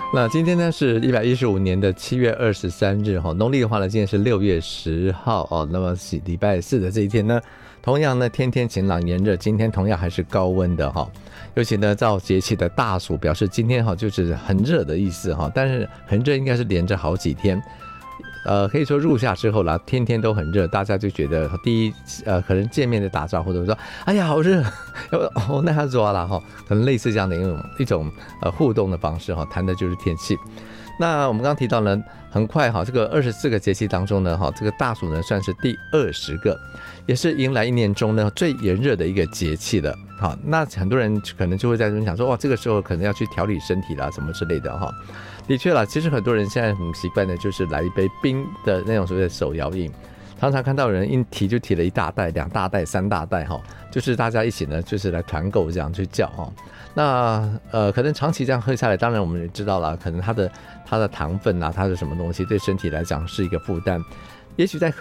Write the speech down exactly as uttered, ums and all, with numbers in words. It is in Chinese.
那今天呢是一百一十五年的七月二十三日哈，农历的话呢，今天是六月十号哦。那么是礼拜四的这一天呢，同样呢天天晴朗炎热，今天同样还是高温的哈。尤其呢，照节气的大暑表示今天哈就是很热的意思哈，但是很热应该是连着好几天。呃，可以说入夏之后啦，天天都很热，大家就觉得第一，呃，可能见面的打招呼都说，哎呀，好热，哦，那他抓了哈，可能类似这样的一种一种呃互动的方式哈，谈的就是天气。那我们刚刚提到呢，很快哈，这个二十四个节气当中呢，哈，这个大暑呢算是第二十个，也是迎来一年中呢最炎热的一个节气了。好，那很多人可能就会在这边想说，哇，这个时候可能要去调理身体啦，什么之类的哈。的确啦，其实很多人现在很习惯的就是来一杯冰的那种所谓的手摇饮，常常看到有人一提就提了一大袋、两大袋、三大袋哈，就是大家一起呢，就是来团购这样去叫哈。那呃，可能长期这样喝下来，当然我们也知道了，可能它的它的糖分啊，它的什么东西对身体来讲是一个负担，也许在喝